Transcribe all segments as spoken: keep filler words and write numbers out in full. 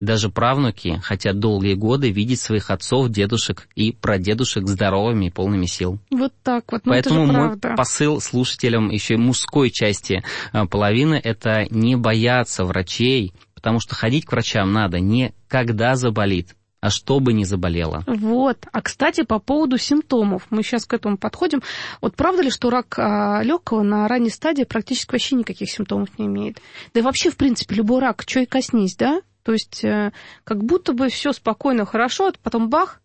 Даже правнуки хотят долгие годы видеть своих отцов, дедушек и прадедушек здоровыми и полными сил. Вот так вот, ну Поэтому это же мой правда. посыл слушателям еще и мужской части половины – это не бояться врачей, потому что ходить к врачам надо не когда заболит, а чтобы не заболело. Вот. А, кстати, по поводу симптомов. Мы сейчас к этому подходим. Вот правда ли, что рак а, легкого на ранней стадии практически вообще никаких симптомов не имеет? Да и вообще, в принципе, любой рак, что и коснись, да? То есть э, как будто бы все спокойно, хорошо, а потом бах,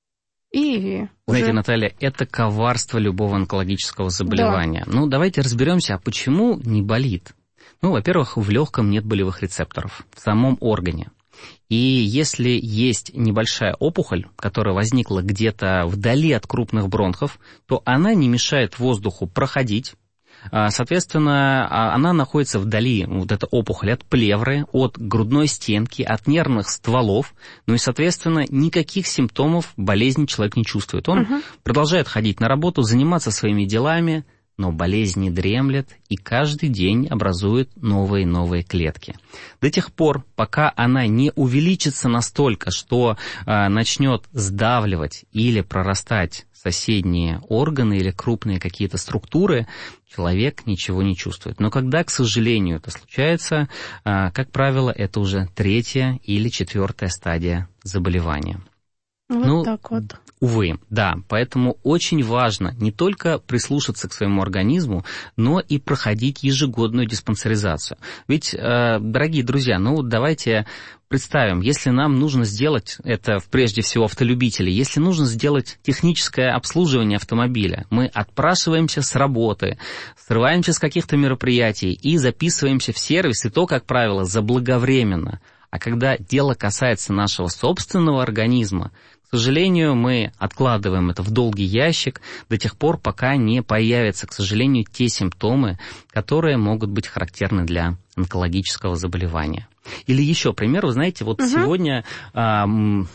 и Знаете, уже... Наталья, это коварство любого онкологического заболевания. Да. Ну, давайте разберемся, а почему не болит? Ну, во-первых, в легком нет болевых рецепторов в самом органе. И если есть небольшая опухоль, которая возникла где-то вдали от крупных бронхов, то она не мешает воздуху проходить. Соответственно, она находится вдали, вот эта опухоль, от плевры, от грудной стенки, от нервных стволов. Ну и, соответственно, никаких симптомов болезни человек не чувствует. Он угу. продолжает ходить на работу, заниматься своими делами, но болезнь не дремлет и каждый день образует новые и новые клетки. До тех пор, пока она не увеличится настолько, что э, начнет сдавливать или прорастать соседние органы или крупные какие-то структуры, человек ничего не чувствует. Но когда, к сожалению, это случается, э, как правило, это уже третья или четвертая стадия заболевания. Вот ну, так вот. Увы, да. Поэтому очень важно не только прислушаться к своему организму, но и проходить ежегодную диспансеризацию. Ведь, э, дорогие друзья, ну давайте представим, если нам нужно сделать, это прежде всего автолюбители, если нужно сделать техническое обслуживание автомобиля, мы отпрашиваемся с работы, срываемся с каких-то мероприятий и записываемся в сервис, и то, как правило, заблаговременно. А когда дело касается нашего собственного организма, к сожалению, мы откладываем это в долгий ящик до тех пор, пока не появятся, к сожалению, те симптомы, которые могут быть характерны для онкологического заболевания. Или еще пример, вы знаете, вот угу. сегодня... А,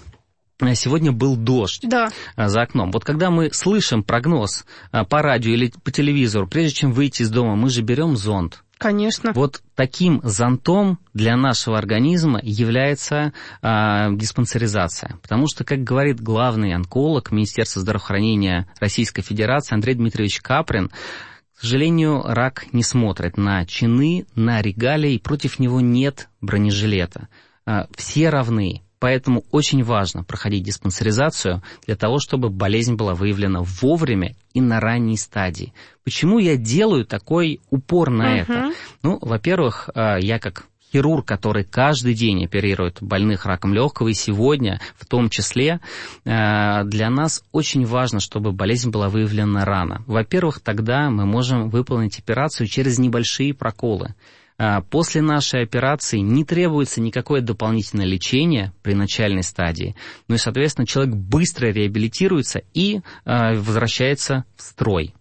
Сегодня был дождь да. за окном. Вот когда мы слышим прогноз по радио или по телевизору, прежде чем выйти из дома, мы же берем зонт. Конечно. Вот таким зонтом для нашего организма является а, диспансеризация. Потому что, как говорит главный онколог Министерства здравоохранения Российской Федерации Андрей Дмитриевич Каприн, к сожалению, рак не смотрит на чины, на регалии, и против него нет бронежилета. А, все равны. Поэтому очень важно проходить диспансеризацию для того, чтобы болезнь была выявлена вовремя и на ранней стадии. Почему я делаю такой упор на uh-huh. это? Ну, во-первых, я как хирург, который каждый день оперирует больных раком легкого, и сегодня в том числе, для нас очень важно, чтобы болезнь была выявлена рано. Во-первых, тогда мы можем выполнить операцию через небольшие проколы. После нашей операции не требуется никакое дополнительное лечение при начальной стадии, ну и, соответственно, человек быстро реабилитируется и э, возвращается в строй.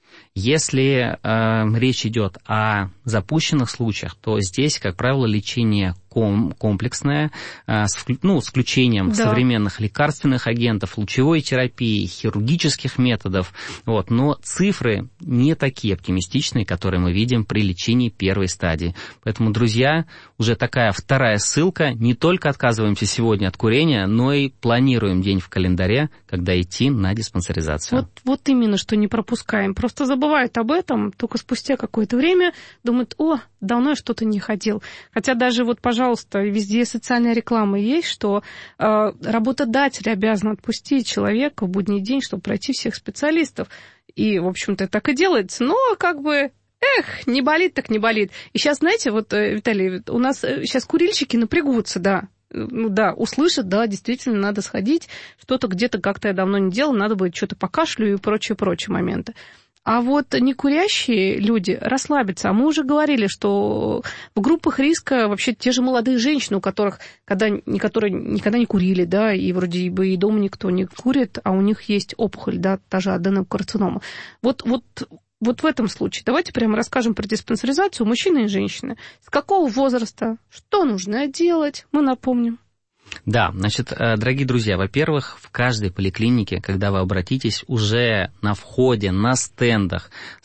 Если э, речь идет о запущенных случаях, то здесь, как правило, лечение ком- комплексное, э, с, ну, с включением да. современных лекарственных агентов, лучевой терапии, хирургических методов. Вот. Но цифры не такие оптимистичные, которые мы видим при лечении первой стадии. Поэтому, друзья, уже такая вторая ссылка. Не только отказываемся сегодня от курения, но и планируем день в календаре, когда идти на диспансеризацию. Вот, вот именно, что не пропускаем. Просто забывают об этом, только спустя какое-то время думают, о, давно я что-то не ходил. Хотя даже вот, пожалуйста, везде социальная реклама есть, что э, работодатель обязан отпустить человека в будний день, чтобы пройти всех специалистов. И, в общем-то, так и делается. Но как бы... Эх, не болит, так не болит. И сейчас, знаете, вот, Виталий, у нас сейчас курильщики напрягутся, да. Ну да, услышат, да, действительно, надо сходить, что-то где-то как-то я давно не делал, надо будет что-то покашлю и прочие-прочие моменты. А вот некурящие люди расслабятся. А мы уже говорили, что в группах риска вообще те же молодые женщины, у которых когда, которые никогда не курили, да, и вроде бы и дома никто не курит, а у них есть опухоль, да, та же аденокарцинома. Вот, вот, вот в этом случае давайте прямо расскажем про диспансеризацию мужчины и женщины. С какого возраста, что нужно делать, мы напомним. Да, значит, дорогие друзья, во-первых, в каждой поликлинике, когда вы обратитесь, уже на входе, на стендах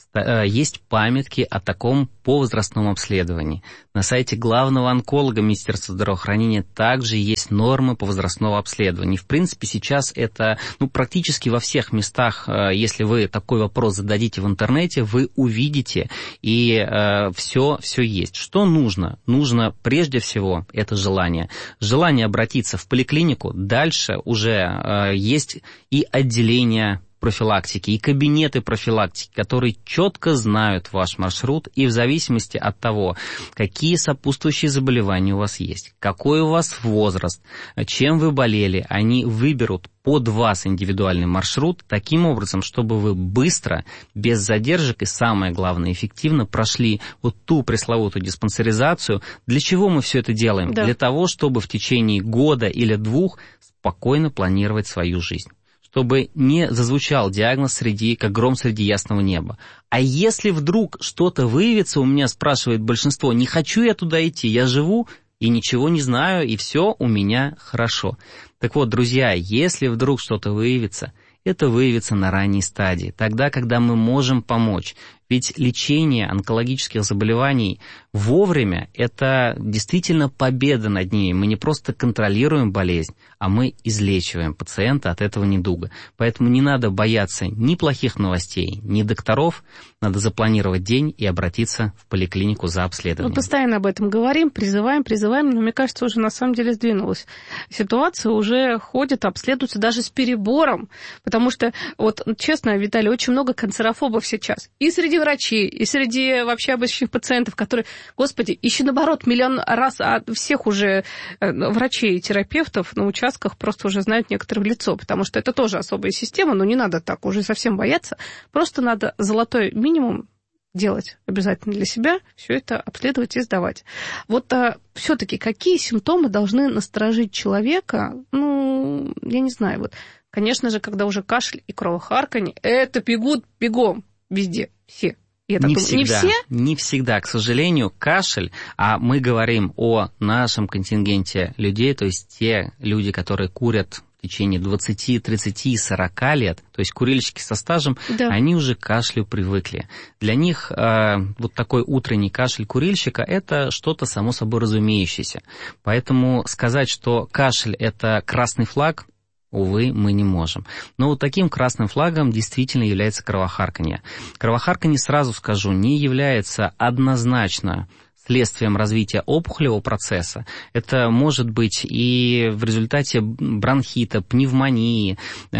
есть памятки о таком повозрастном обследовании. На сайте главного онколога Министерства здравоохранения также есть нормы повозрастного обследования. В принципе, сейчас это ну, практически во всех местах, если вы такой вопрос зададите в интернете, вы увидите, и э, все, все есть. Что нужно? Нужно прежде всего это желание. Желание обратиться в поликлинику. Дальше уже э, есть и отделение профилактики, и кабинеты профилактики, которые четко знают ваш маршрут, и в зависимости от того, какие сопутствующие заболевания у вас есть, какой у вас возраст, чем вы болели, они выберут под вас индивидуальный маршрут таким образом, чтобы вы быстро, без задержек и, самое главное, эффективно прошли вот ту пресловутую диспансеризацию. Для чего мы все это делаем? Да. Для того, чтобы в течение года или двух спокойно планировать свою жизнь, чтобы не зазвучал диагноз среди, как гром среди ясного неба. А если вдруг что-то выявится, у меня спрашивает большинство, не хочу я туда идти, я живу и ничего не знаю, и все у меня хорошо. Так вот, друзья, если вдруг что-то выявится, это выявится на ранней стадии, тогда, когда мы можем помочь. Ведь лечение онкологических заболеваний вовремя – это действительно победа над ними. Мы не просто контролируем болезнь, а мы излечиваем пациента от этого недуга. Поэтому не надо бояться ни плохих новостей, ни докторов. Надо запланировать день и обратиться в поликлинику за обследованием. Мы постоянно об этом говорим, призываем, призываем, но мне кажется, уже на самом деле сдвинулась ситуация, уже ходят, обследуются даже с перебором, потому что, вот честно, Виталий, очень много канцерофобов сейчас. И среди врачей, и среди вообще обычных пациентов, которые, господи, еще наоборот, миллион раз от всех уже врачей и терапевтов на участках просто уже знают некоторых в лицо, потому что это тоже особая система, но не надо так уже совсем бояться, просто надо золотой минимум делать обязательно для себя, все это обследовать и сдавать. Вот а, все-таки какие симптомы должны насторожить человека, ну, я не знаю, вот, конечно же, когда уже кашель и кровохарканье, это бегут бегом везде, все. Я не, так всегда, не все? Не всегда, к сожалению, кашель, а мы говорим о нашем контингенте людей, то есть те люди, которые курят в течение двадцати, тридцати, сорока лет, то есть курильщики со стажем, да. Они уже к кашлю привыкли. Для них э, вот такой утренний кашель курильщика – это что-то само собой разумеющееся. Поэтому сказать, что кашель – это красный флаг, увы, мы не можем. Но вот таким красным флагом действительно является кровохарканье. Кровохарканье, сразу скажу, не является однозначно следствием развития опухолевого процесса. Это может быть и в результате бронхита, пневмонии,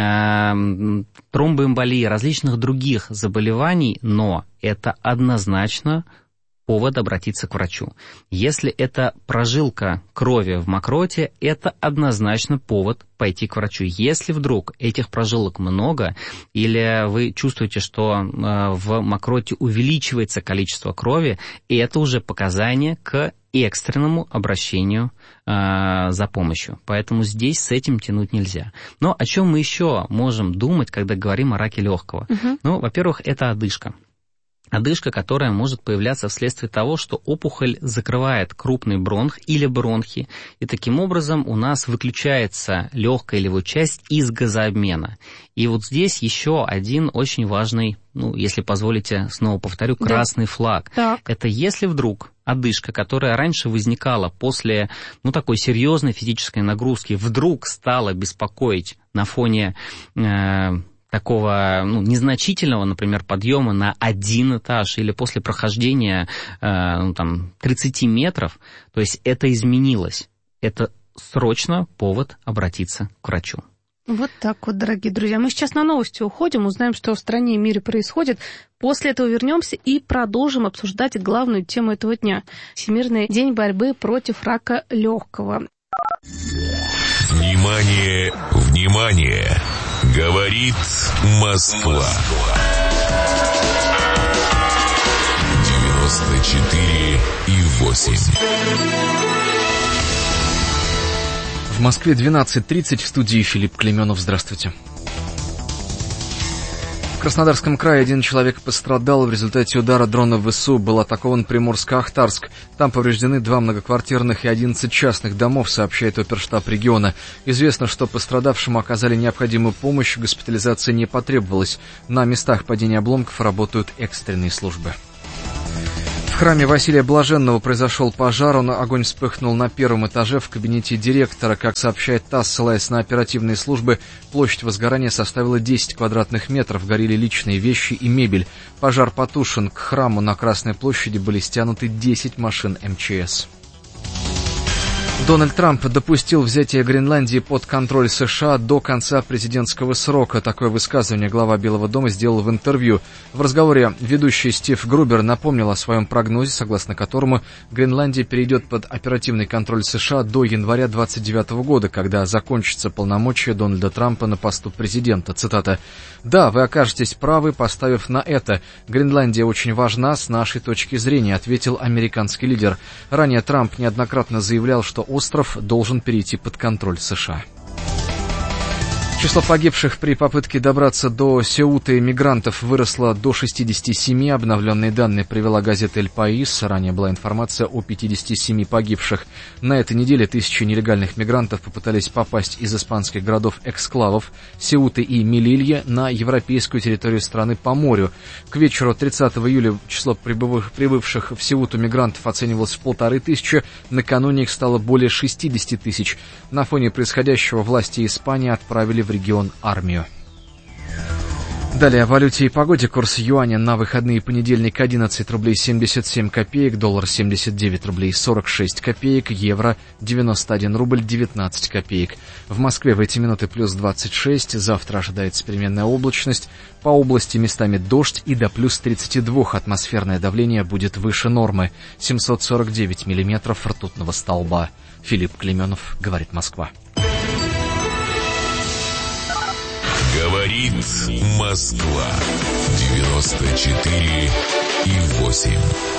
э, тромбоэмболии, различных других заболеваний, но это однозначно повод обратиться к врачу. Если это прожилка крови в мокроте, это однозначно повод пойти к врачу. Если вдруг этих прожилок много, или вы чувствуете, что в мокроте увеличивается количество крови, это уже показание к экстренному обращению э, за помощью. Поэтому здесь с этим тянуть нельзя. Но о чем мы еще можем думать, когда говорим о раке легкого? Угу. Ну, во-первых, это одышка. Одышка, которая может появляться вследствие того, что опухоль закрывает крупный бронх или бронхи, и таким образом у нас выключается легкая или его часть из газообмена. И вот здесь еще один очень важный, ну, если позволите, снова повторю, красный да. флаг. Так. Это если вдруг одышка, которая раньше возникала после, ну, такой серьезной физической нагрузки, вдруг стала беспокоить на фоне э, такого, ну, незначительного, например, подъема на один этаж или после прохождения э, ну, там, тридцати метров, то есть это изменилось. Это срочно повод обратиться к врачу. Вот так вот, дорогие друзья. Мы сейчас на новости уходим, узнаем, что в стране и мире происходит. После этого вернемся и продолжим обсуждать главную тему этого дня – Всемирный день борьбы против рака легкого. Внимание, внимание! Говорит Москва. девяносто четыре и восемь. В Москве двенадцать тридцать, в студии Филипп Клейменов. Здравствуйте. В Краснодарском крае один человек пострадал в результате удара дрона ВСУ. Был атакован Приморско-Ахтарск. Там повреждены два многоквартирных и одиннадцать частных домов, сообщает оперштаб региона. Известно, что пострадавшему оказали необходимую помощь, госпитализация не потребовалась. На местах падения обломков работают экстренные службы. В храме Василия Блаженного произошел пожар. Он, огонь вспыхнул на первом этаже в кабинете директора. Как сообщает ТАСС, ссылаясь на оперативные службы, площадь возгорания составила десять квадратных метров. Горели личные вещи и мебель. Пожар потушен. К храму на Красной площади были стянуты десять машин эм че эс. Дональд Трамп допустил взятие Гренландии под контроль США до конца президентского срока. Такое высказывание глава Белого дома сделал в интервью. В разговоре ведущий Стив Грубер напомнил о своем прогнозе, согласно которому Гренландия перейдет под оперативный контроль США до января двадцать девятого года, когда закончатся полномочия Дональда Трампа на посту президента. Цитата. «Да, вы окажетесь правы, поставив на это. Гренландия очень важна с нашей точки зрения», ответил американский лидер. Ранее Трамп неоднократно заявлял, что остров должен перейти под контроль США. Число погибших при попытке добраться до Сеуты мигрантов выросло до шестидесяти семи. Обновленные данные привела газета «Эль Паис». Ранее была информация о пятидесяти семи погибших. На этой неделе тысячи нелегальных мигрантов попытались попасть из испанских городов-эксклавов Сеуты и Мелилья на европейскую территорию страны по морю. К вечеру тридцатого июля число прибывших, прибывших в Сеуту мигрантов оценивалось в полторы тысячи. Накануне их стало более шестидесяти тысяч. На фоне происходящего власти Испании отправили в в регион армию. Далее о валюте и погоде. Курс юаня на выходные: понедельник одиннадцать рублей семьдесят семь копеек, доллар семьдесят девять рублей сорок шесть копеек, евро девяносто один рубль девятнадцать копеек. В Москве в эти минуты плюс двадцать шесть, завтра ожидается переменная облачность, по области местами дождь и до плюс тридцати двух. Атмосферное давление будет выше нормы, семьсот сорок девять миллиметров ртутного столба. Филипп Клеменов, говорит Москва. Говорит Москва. девяносто четыре и восемь.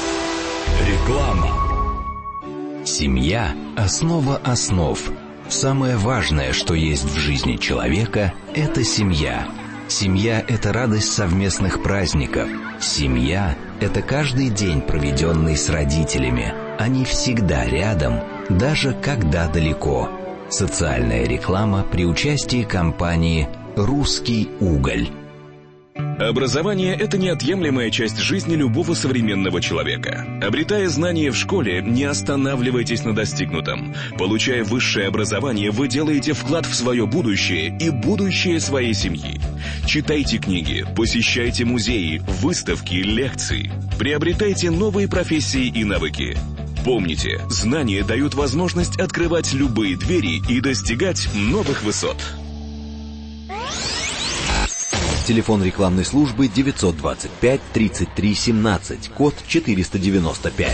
Реклама. Семья – основа основ. Самое важное, что есть в жизни человека – это семья. Семья – это радость совместных праздников. Семья – это каждый день, проведенный с родителями. Они всегда рядом, даже когда далеко. Социальная реклама при участии компании «Русский уголь». Образование – это неотъемлемая часть жизни любого современного человека. Обретая знания в школе, не останавливайтесь на достигнутом. Получая высшее образование, вы делаете вклад в свое будущее и будущее своей семьи. Читайте книги, посещайте музеи, выставки, лекции. Приобретайте новые профессии и навыки. Помните, знания дают возможность открывать любые двери и достигать новых высот. Телефон рекламной службы девятьсот двадцать пять тридцать три семнадцать, код четыреста девяносто пять.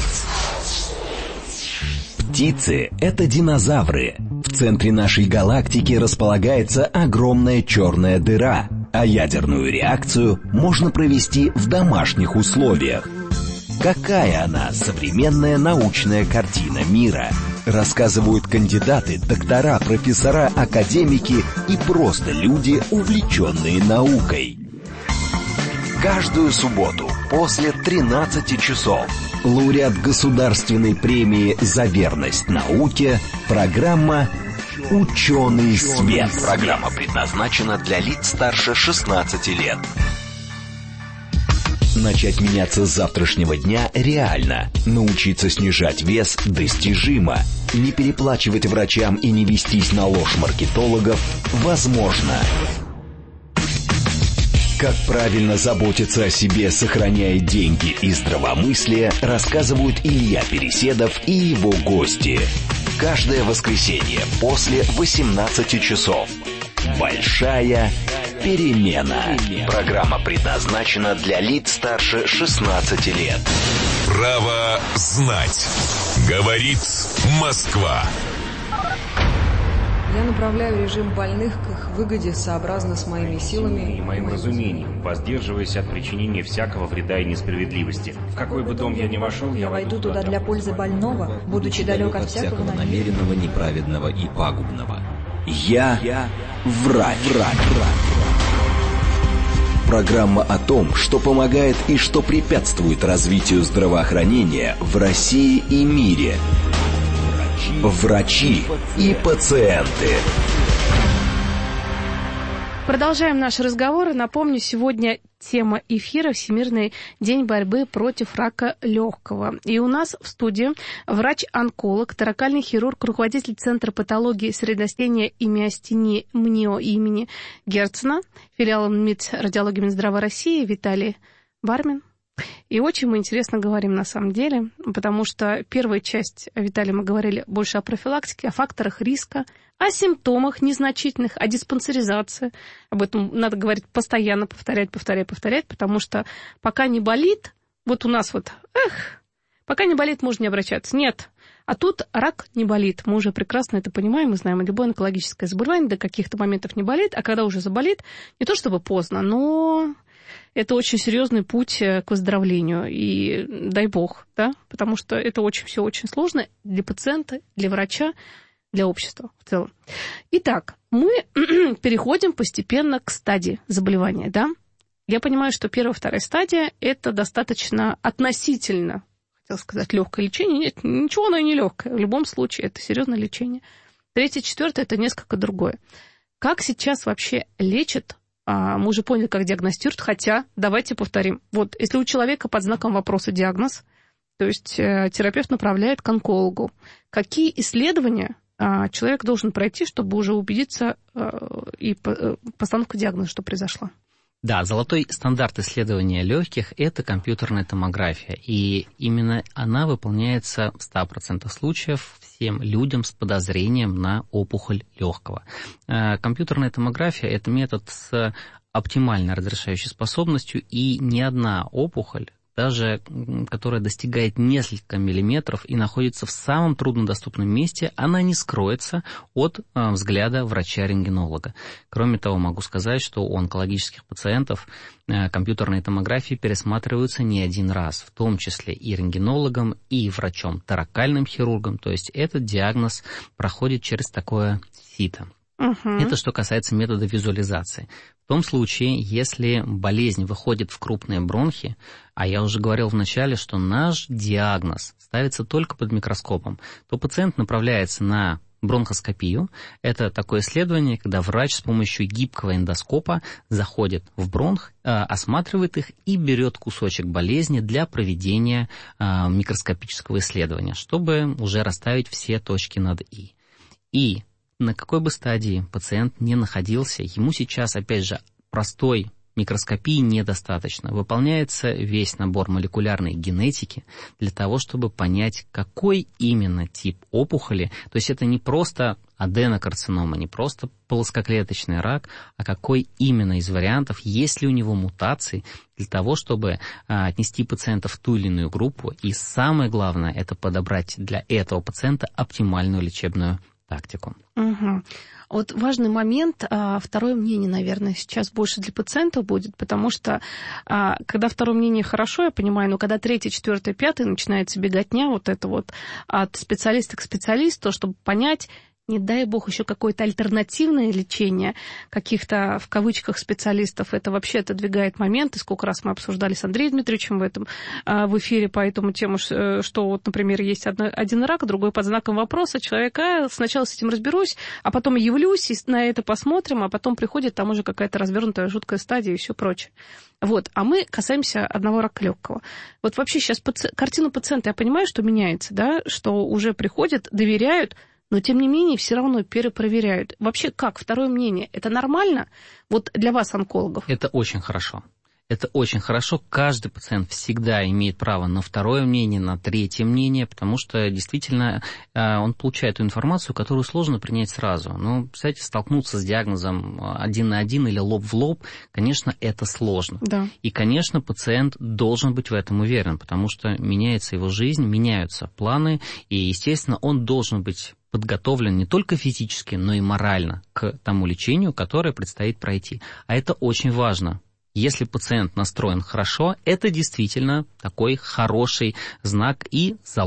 Птицы – это динозавры. В центре нашей галактики располагается огромная черная дыра, а ядерную реакцию можно провести в домашних условиях. Какая она, современная научная картина мира? Рассказывают кандидаты, доктора, профессора, академики и просто люди, увлеченные наукой. Каждую субботу после тринадцати часов лауреат государственной премии «За верность науке» программа «Ученый свет». Программа предназначена для лиц старше шестнадцати лет. Начать меняться с завтрашнего дня реально. Научиться снижать вес достижимо. Не переплачивать врачам и не вестись на ложь маркетологов возможно. Как правильно заботиться о себе, сохраняя деньги и здравомыслие, рассказывают Илья Переседов и его гости. Каждое воскресенье после восемнадцати часов. Большая перемена. Программа предназначена для лиц старше шестнадцати лет. Право знать. Говорит Москва. Я направляю режим больных к их выгоде сообразно с моими силами и моим разумением, воздерживаясь от причинения всякого вреда и несправедливости. В какой бы дом я ни вошел, я, я войду туда для пользы больного, будучи далек от всякого намеренного, неправедного и пагубного. Я, я врач. врач. Программа о том, что помогает и что препятствует развитию здравоохранения в России и мире. Врачи и пациенты. Продолжаем наш разговор. Напомню, сегодня тема эфира — Всемирный день борьбы против рака легкого. И у нас в студии врач-онколог, торакальный хирург, руководитель Центра патологии средостения и миостении МНИО имени Герцена, филиала МИД радиологии Минздрава России, Виталий Бармин. И очень мы интересно говорим на самом деле, потому что первая часть, Виталий, мы говорили больше о профилактике, о факторах риска, о симптомах незначительных, о диспансеризации. Об этом надо говорить постоянно, повторять, повторять, повторять, потому что пока не болит, вот у нас вот, эх, пока не болит, можно не обращаться. Нет. А тут рак не болит. Мы уже прекрасно это понимаем, мы знаем, любое онкологическое заболевание до каких-то моментов не болит, а когда уже заболит, не то чтобы поздно, но это очень серьезный путь к выздоровлению. И дай бог, да, потому что это очень все очень сложно для пациента, для врача, для общества в целом. Итак, мы переходим постепенно к стадии заболевания, да. Я понимаю, что первая, вторая стадия – это достаточно относительно, хотел сказать, легкое лечение. Нет, ничего оно и не легкое. В любом случае, это серьезное лечение. Третье, четвертое – это несколько другое. Как сейчас вообще лечат? Мы уже поняли, как диагностируют, хотя, давайте повторим. Вот, если у человека под знаком вопроса диагноз, то есть терапевт направляет к онкологу, какие исследования человек должен пройти, чтобы уже убедиться и постановка диагноза, что произошла? Да, золотой стандарт исследования легких – это компьютерная томография, и именно она выполняется в ста процентах случаев всем людям с подозрением на опухоль легкого. Компьютерная томография – это метод с оптимальной разрешающей способностью, и ни одна опухоль, даже которая достигает несколько миллиметров и находится в самом труднодоступном месте, она не скроется от э, взгляда врача-рентгенолога. Кроме того, могу сказать, что у онкологических пациентов э, компьютерные томографии пересматриваются не один раз, в том числе и рентгенологом, и врачом-торакальным хирургом. То есть этот диагноз проходит через такое сито. Uh-huh. Это что касается метода визуализации. В том случае, если болезнь выходит в крупные бронхи, а я уже говорил вначале, что наш диагноз ставится только под микроскопом, то пациент направляется на бронхоскопию. Это такое исследование, когда врач с помощью гибкого эндоскопа заходит в бронх, осматривает их и берет кусочек болезни для проведения микроскопического исследования, чтобы уже расставить все точки над «и». И на какой бы стадии пациент не находился, ему сейчас, опять же, простой микроскопии недостаточно. Выполняется весь набор молекулярной генетики для того, чтобы понять, какой именно тип опухоли. То есть это не просто аденокарцинома, не просто плоскоклеточный рак, а какой именно из вариантов, есть ли у него мутации, для того, чтобы а, отнести пациента в ту или иную группу. И самое главное, это подобрать для этого пациента оптимальную лечебную тактику. Угу. Вот важный момент, второе мнение, наверное, сейчас больше для пациентов будет, потому что когда второе мнение хорошо, я понимаю, но когда третье, четвертое, пятое начинается беготня, вот это вот от специалиста к специалисту, чтобы понять, не дай бог, еще какое-то альтернативное лечение каких-то, в кавычках, специалистов, это вообще отодвигает моменты. Сколько раз мы обсуждали с Андреем Дмитриевичем в этом, в эфире по этому тему, что вот, например, есть один рак, другой под знаком вопроса. Человек, а, сначала с этим разберусь, а потом явлюсь, и на это посмотрим, а потом приходит там уже какая-то развернутая жуткая стадия и все прочее. Вот, а мы касаемся одного рака легкого. Вот вообще сейчас паци... картина пациента, я понимаю, что меняется, да, что уже приходят, доверяют, но, тем не менее, все равно перепроверяют. Вообще, как? Второе мнение. Это нормально? Вот для вас, онкологов. Это очень хорошо. Это очень хорошо. Каждый пациент всегда имеет право на второе мнение, на третье мнение, потому что действительно он получает ту информацию, которую сложно принять сразу. Ну, кстати, столкнуться с диагнозом один на один или лоб в лоб, конечно, это сложно. Да. И, конечно, пациент должен быть в этом уверен, потому что меняется его жизнь, меняются планы, и, естественно, он должен быть подготовлен не только физически, но и морально к тому лечению, которое предстоит пройти. А это очень важно. Если пациент настроен хорошо, это действительно такой хороший знак и залог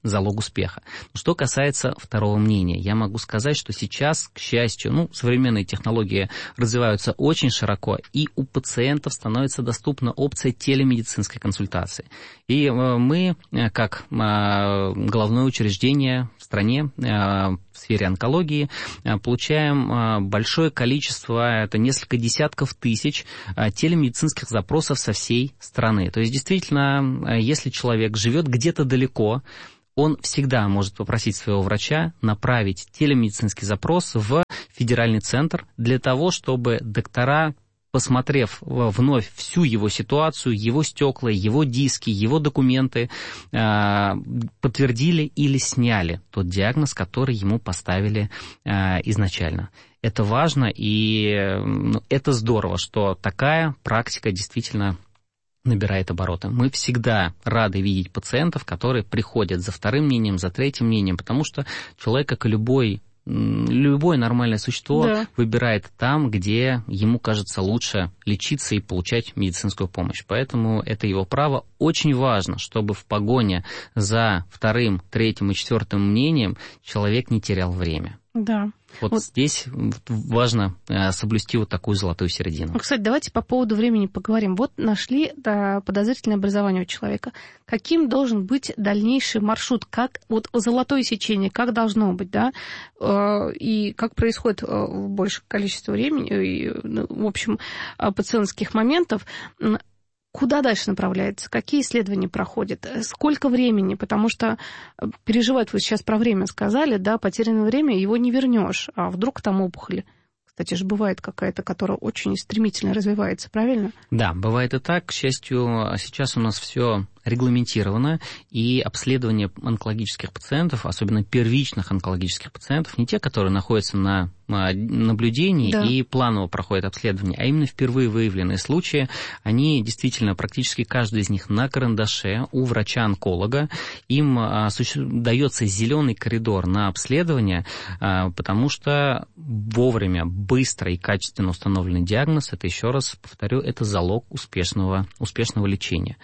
залог успеха. Что касается второго мнения, я могу сказать, что сейчас, к счастью, ну, современные технологии развиваются очень широко, и у пациентов становится доступна опция телемедицинской консультации. И мы, как головное учреждение в стране в сфере онкологии, получаем большое количество, это несколько десятков тысяч телемедицинских запросов со всей страны. То есть, действительно, если человек живет где-то далеко, он всегда может попросить своего врача направить телемедицинский запрос в федеральный центр для того, чтобы доктора, посмотрев вновь всю его ситуацию, его стекла, его диски, его документы, подтвердили или сняли тот диагноз, который ему поставили изначально. Это важно, и это здорово, что такая практика действительно набирает обороты. Мы всегда рады видеть пациентов, которые приходят за вторым мнением, за третьим мнением, потому что человек, как и любой, любое нормальное существо, да, выбирает там, где ему кажется лучше лечиться и получать медицинскую помощь. Поэтому это его право. Очень важно, чтобы в погоне за вторым, третьим и четвертым мнением человек не терял время. Да. Вот, вот здесь важно соблюсти вот такую золотую середину. Ну, кстати, давайте по поводу времени поговорим. Вот нашли, да, подозрительное образование у человека. Каким должен быть дальнейший маршрут? Как вот золотое сечение, как должно быть, да? И как происходит в большем количестве времени, и, в общем, пациентских моментов. Куда дальше направляется? Какие исследования проходят? Сколько времени? Потому что переживают, вы сейчас про время сказали, да, потерянное время, его не вернешь. А вдруг там опухоль? Кстати же, бывает какая-то, которая очень стремительно развивается, правильно? Да, бывает и так. К счастью, сейчас у нас все регламентировано, и обследование онкологических пациентов, особенно первичных онкологических пациентов, не те, которые находятся на наблюдении, да, и планово проходят обследование, а именно впервые выявленные случаи, они действительно, практически каждый из них на карандаше у врача-онколога, им дается зеленый коридор на обследование, потому что вовремя, быстро и качественно установленный диагноз, это, еще раз повторю, это залог успешного, успешного лечения.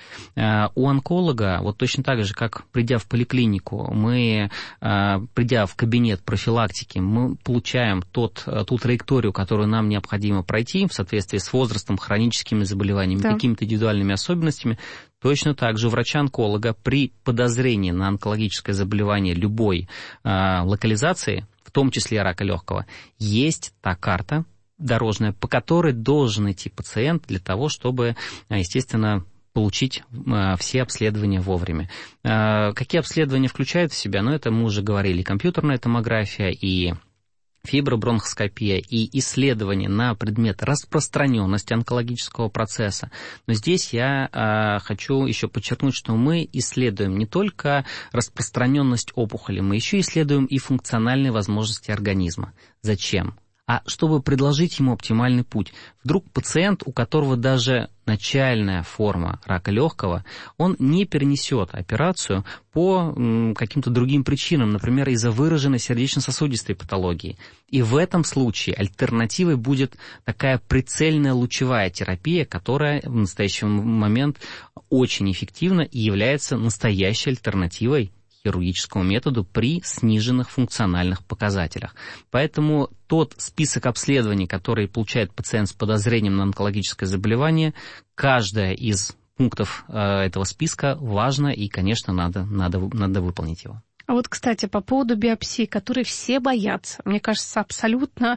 У онколога, вот точно так же, как придя в поликлинику, мы, придя в кабинет профилактики, мы получаем тот, ту траекторию, которую нам необходимо пройти в соответствии с возрастом, хроническими заболеваниями, да, какими-то индивидуальными особенностями. Точно так же у врача-онколога при подозрении на онкологическое заболевание любой э, локализации, в том числе рака легкого, есть та карта дорожная, по которой должен идти пациент для того, чтобы, естественно, получить э, все обследования вовремя. Э, какие обследования включают в себя? Ну, это мы уже говорили, компьютерная томография и фибробронхоскопия, и исследования на предмет распространенности онкологического процесса. Но здесь я э, хочу еще подчеркнуть, что мы исследуем не только распространенность опухоли, мы еще исследуем и функциональные возможности организма. Зачем? А чтобы предложить ему оптимальный путь. Вдруг пациент, у которого даже начальная форма рака легкого, он не перенесет операцию по м, каким-то другим причинам, например, из-за выраженной сердечно-сосудистой патологии. И в этом случае альтернативой будет такая прицельная лучевая терапия, которая в настоящий момент очень эффективна и является настоящей альтернативой хирургическому методу при сниженных функциональных показателях. Поэтому тот список обследований, который получает пациент с подозрением на онкологическое заболевание, каждая из пунктов э, этого списка важно, и, конечно, надо, надо, надо выполнить его. А вот, кстати, по поводу биопсии, которые все боятся, мне кажется, абсолютно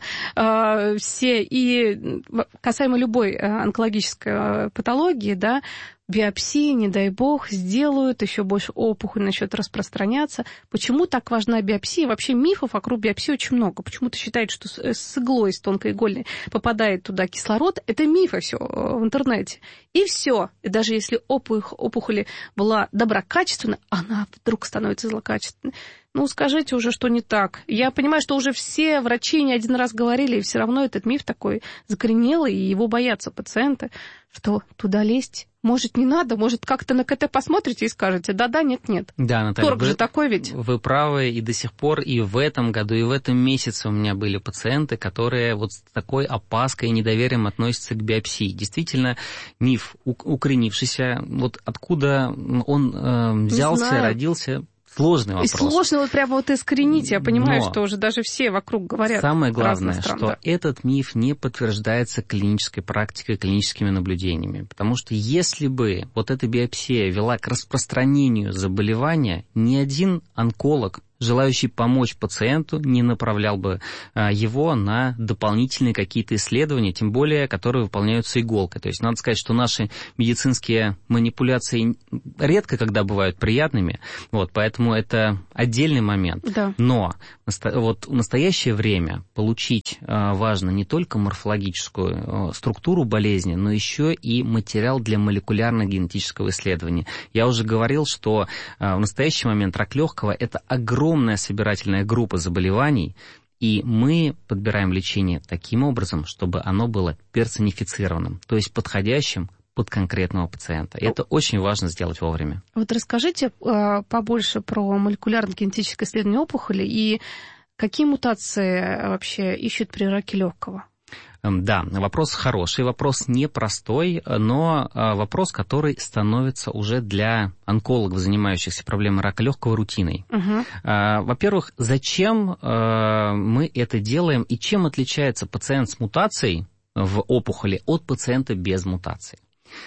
э, все, и касаемо любой э, онкологической э, патологии, да, биопсии, не дай бог, сделают, еще больше опухоль начнет распространяться. Почему так важна биопсия? Вообще мифов вокруг биопсии очень много. Почему-то считают, что с иглой, с тонкоигольной попадает туда кислород. Это мифы все в интернете. И все. И даже если опухоль была доброкачественная, она вдруг становится злокачественной. Ну, скажите уже, что не так. Я понимаю, что уже все врачи не один раз говорили, и все равно этот миф такой закоренелый, и его боятся пациенты, что туда лезть может не надо, может как-то на КТ посмотрите и скажете, да-да, нет-нет. Да, Наталья, торг вы, же такой ведь. Вы правы, и до сих пор, и в этом году, и в этом месяце у меня были пациенты, которые вот с такой опаской и недоверием относятся к биопсии. Действительно, миф укоренившийся, вот откуда он э, взялся, родился, Сложный вопрос. И сложно вот прямо вот искоренить. Я понимаю, Но что уже даже все вокруг говорят. Самое главное, стран, что да. этот миф не подтверждается клинической практикой, клиническими наблюдениями. Потому что если бы вот эта биопсия вела к распространению заболевания, ни один онколог, желающий помочь пациенту, не направлял бы а, его на дополнительные какие-то исследования, тем более, которые выполняются иголкой. То есть надо сказать, что наши медицинские манипуляции редко когда бывают приятными, вот, поэтому это отдельный момент. Да. Но вот в настоящее время получить а, важно не только морфологическую а, структуру болезни, но еще и материал для молекулярно-генетического исследования. Я уже говорил, что а, в настоящий момент рак легкого – это огромный огромная собирательная группа заболеваний, и мы подбираем лечение таким образом, чтобы оно было персонифицированным, то есть подходящим под конкретного пациента. И это очень важно сделать вовремя. Вот расскажите э, побольше про молекулярно-генетическое исследование опухоли и какие мутации вообще ищут при раке легкого? Да, вопрос хороший, вопрос непростой, но вопрос, который становится уже для онкологов, занимающихся проблемой рака легкого, рутиной. Угу. Во-первых, зачем мы это делаем и чем отличается пациент с мутацией в опухоли от пациента без мутации?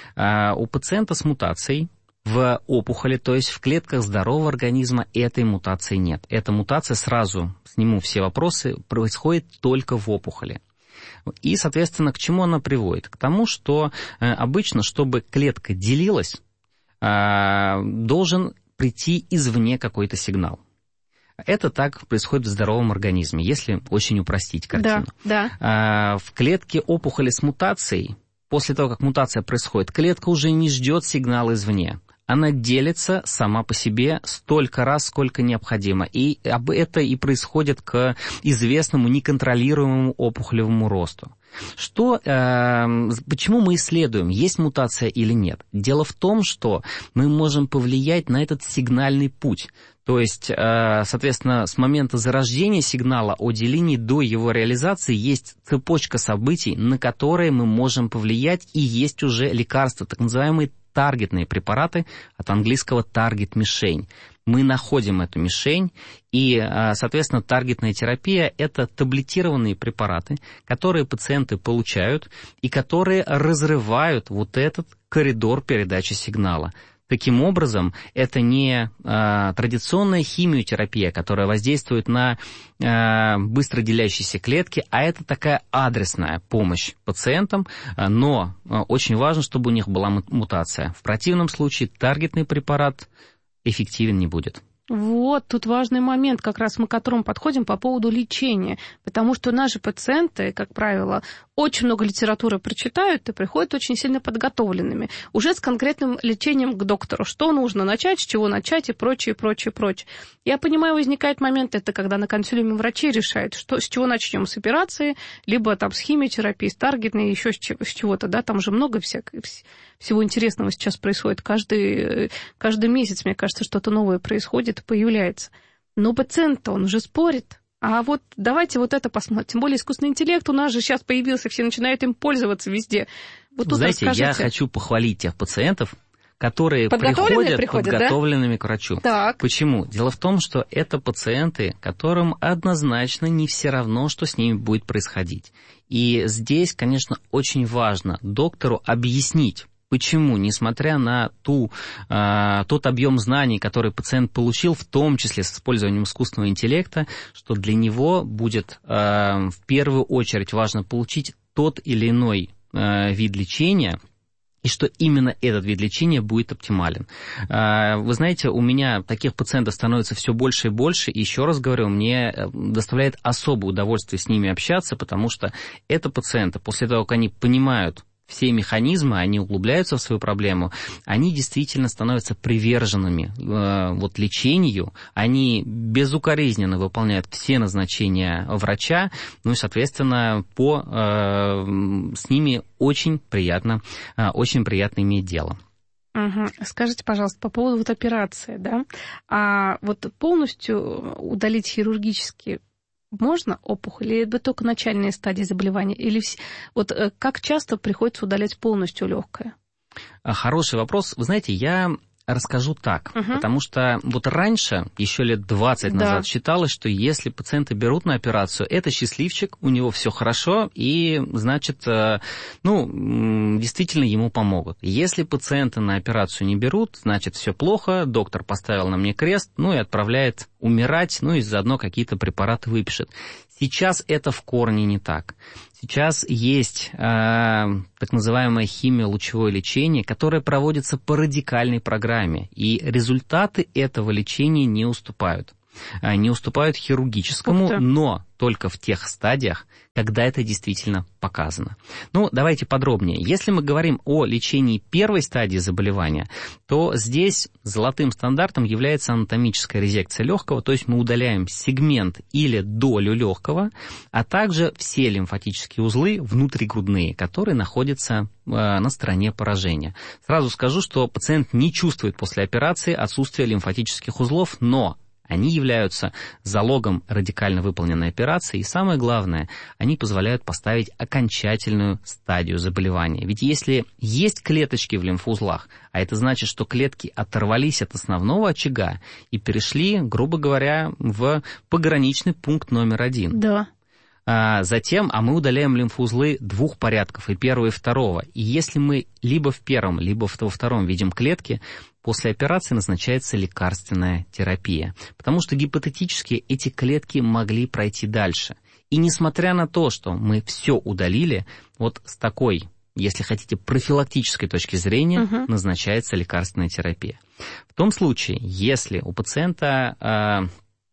У пациента с мутацией в опухоли, то есть в клетках здорового организма, этой мутации нет. Эта мутация, сразу сниму все вопросы, происходит только в опухоли. И, соответственно, к чему она приводит? К тому, что э, обычно, чтобы клетка делилась, э, должен прийти извне какой-то сигнал. Это так происходит в здоровом организме, если очень упростить картину. Да, да. Э, в клетке опухоли с мутацией, после того, как мутация происходит, клетка уже не ждет сигнала извне. Она делится сама по себе столько раз, сколько необходимо. И это и происходит к известному неконтролируемому опухолевому росту. Что, э, почему мы исследуем, есть мутация или нет? Дело в том, что мы можем повлиять на этот сигнальный путь. То есть, э, соответственно, с момента зарождения сигнала о делении до его реализации есть цепочка событий, на которые мы можем повлиять, и есть уже лекарства, так называемые таргетные препараты, от английского таргет-мишень. Мы находим эту мишень, и, соответственно, таргетная терапия – это таблетированные препараты, которые пациенты получают и которые разрывают вот этот коридор передачи сигнала. Таким образом, это не а, традиционная химиотерапия, которая воздействует на а, быстро делящиеся клетки, а это такая адресная помощь пациентам, а, но а, очень важно, чтобы у них была мутация. В противном случае таргетный препарат эффективен не будет. Вот, тут важный момент, как раз мы к которому подходим по поводу лечения, потому что наши пациенты, как правило, очень много литературы прочитают и приходят очень сильно подготовленными, уже с конкретным лечением к доктору, что нужно начать, с чего начать и прочее, прочее, прочее. Я понимаю, возникает момент, это когда на консилиуме врачи решают, что, с чего начнем, с операции, либо там с химиотерапией, с таргетной, еще с чего-то, да, там же много всякого, всего интересного сейчас происходит. Каждый, каждый месяц, мне кажется, что-то новое происходит, появляется. Но пациент-то, он уже спорит. А вот давайте вот это посмотрим. Тем более искусственный интеллект у нас же сейчас появился, все начинают им пользоваться везде. Вот тут знаете, расскажите. Я хочу похвалить тех пациентов, которые приходят, приходят подготовленными, да? К врачу. Так. Почему? Дело в том, что это пациенты, которым однозначно не все равно, что с ними будет происходить. И здесь, конечно, очень важно доктору объяснить, почему, несмотря на ту, э, тот объем знаний, который пациент получил, в том числе с использованием искусственного интеллекта, что для него будет э, в первую очередь важно получить тот или иной э, вид лечения, и что именно этот вид лечения будет оптимален. Вы знаете, у меня таких пациентов становится все больше и больше, и еще раз говорю, мне доставляет особое удовольствие с ними общаться, потому что это пациенты, после того, как они понимают все механизмы, они углубляются в свою проблему, они действительно становятся приверженными э, вот, лечению, они безукоризненно выполняют все назначения врача, ну и, соответственно, по, э, с ними очень приятно, э, очень приятно иметь дело. Угу. Скажите, пожалуйста, по поводу вот операции, да, а вот полностью удалить хирургически можно опухоль, или это только начальные стадии заболевания? Или вот как часто приходится удалять полностью легкое? Хороший вопрос. Вы знаете, я расскажу так, угу. потому что вот раньше, еще лет двадцать да. назад, считалось, что если пациента берут на операцию, это счастливчик, у него все хорошо, и, значит, ну, действительно ему помогут. Если пациента на операцию не берут, значит, все плохо, доктор поставил на мне крест, ну, и отправляет умирать, ну, и заодно какие-то препараты выпишет. Сейчас это в корне не так. Сейчас есть э, так называемое химиолучевое лечение, которое проводится по радикальной программе, и результаты этого лечения не уступают. Не уступают хирургическому, но только в тех стадиях, когда это действительно показано. Ну, давайте подробнее. Если мы говорим о лечении первой стадии заболевания, то здесь золотым стандартом является анатомическая резекция легкого, то есть мы удаляем сегмент или долю легкого, а также все лимфатические узлы внутригрудные, которые находятся на стороне поражения. Сразу скажу, что пациент не чувствует после операции отсутствия лимфатических узлов, но они являются залогом радикально выполненной операции, и самое главное, они позволяют поставить окончательную стадию заболевания. Ведь если есть клеточки в лимфоузлах, а это значит, что клетки оторвались от основного очага и перешли, грубо говоря, в пограничный пункт номер один. Да. А затем, а мы удаляем лимфоузлы двух порядков, и первого, и второго. И если мы либо в первом, либо во втором видим клетки, после операции назначается лекарственная терапия, потому что гипотетически эти клетки могли пройти дальше. И несмотря на то, что мы все удалили, вот с такой, если хотите, профилактической точки зрения, угу. назначается лекарственная терапия. В том случае, если у пациента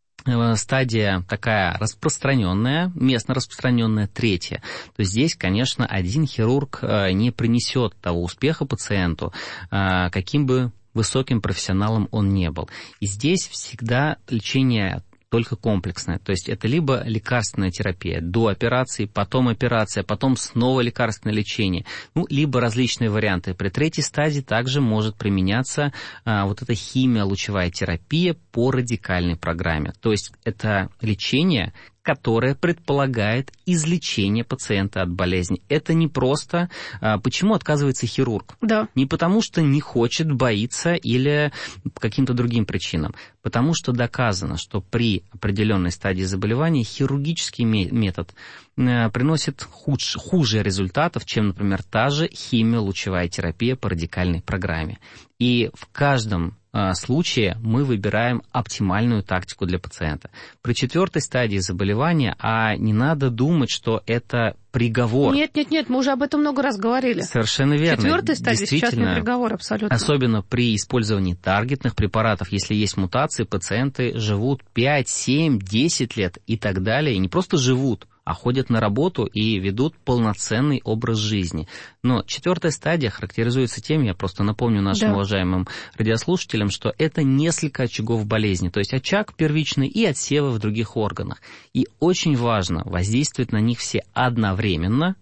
э, стадия такая распространенная, местно распространенная, третья, то здесь, конечно, один хирург э, не принесет того успеха пациенту, э, каким бы высоким профессионалом он не был. И здесь всегда лечение только комплексное. То есть это либо лекарственная терапия до операции, потом операция, потом снова лекарственное лечение, ну, либо различные варианты. При третьей стадии также может применяться а, вот эта химиолучевая терапия по радикальной программе. То есть это лечение, которое предполагает излечение пациента от болезни. Это не просто... Почему отказывается хирург? Да. Не потому, что не хочет, боится или по каким-то другим причинам. Потому что доказано, что при определенной стадии заболевания хирургический метод приносит худш, хуже результатов, чем, например, та же химиолучевая терапия по радикальной программе. И в каждом случае мы выбираем оптимальную тактику для пациента. При четвертой стадии заболевания, а не надо думать, что это приговор. Нет, нет, нет, мы уже об этом много раз говорили. Совершенно верно. Четвертая стадия сейчас не приговор абсолютно. Особенно при использовании таргетных препаратов, если есть мутации, пациенты живут пять, семь, десять лет и так далее. И не просто живут, а ходят на работу и ведут полноценный образ жизни. Но четвертая стадия характеризуется тем, я просто напомню нашим да. уважаемым радиослушателям, что это несколько очагов болезни, то есть очаг первичный и отсевы в других органах. И очень важно воздействовать на них все одновременно,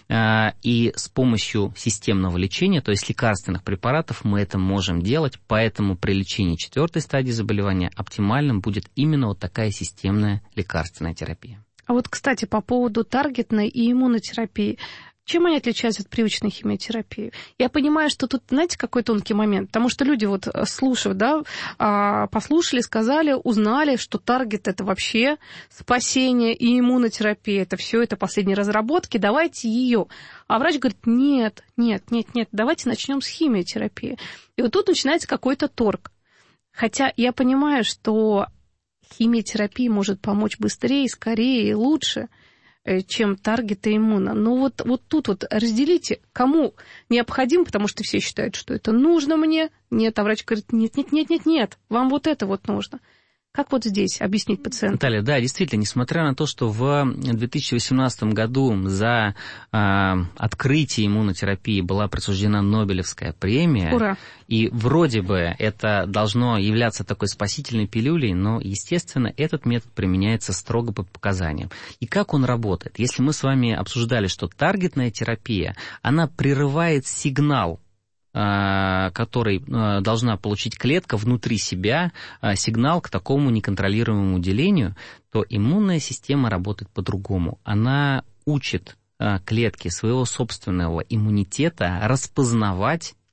и с помощью системного лечения, то есть лекарственных препаратов, мы это можем делать, поэтому при лечении четвертой стадии заболевания оптимальным будет именно вот такая системная лекарственная терапия. А вот, кстати, по поводу таргетной и иммунотерапии. Чем они отличаются от привычной химиотерапии? Я понимаю, что тут, знаете, какой тонкий момент, потому что люди вот слушают, да, послушали, сказали, узнали, что таргет – это вообще спасение, и иммунотерапия – это все, это последние разработки, давайте ее. А врач говорит, нет, нет, нет, нет, давайте начнем с химиотерапии. И вот тут начинается какой-то торг. Хотя я понимаю, что химиотерапия может помочь быстрее, скорее и лучше, чем таргеты иммуна. Но вот, вот тут вот разделите, кому необходимо, потому что все считают, что это нужно мне. Нет, а врач говорит, нет, нет, нет, нет, нет, вам вот это вот нужно. Как вот здесь объяснить пациенту? Наталья, да, действительно, несмотря на то, что в две тысячи восемнадцатом году за э, открытие иммунотерапии была присуждена Нобелевская премия, ура, и вроде бы это должно являться такой спасительной пилюлей, но, естественно, этот метод применяется строго по показаниям. И как он работает? Если мы с вами обсуждали, что таргетная терапия, она прерывает сигнал, который должна получить клетка внутри себя, сигнал к такому неконтролируемому делению, то иммунная система работает по-другому. Она учит клетки своего собственного иммунитета распознавать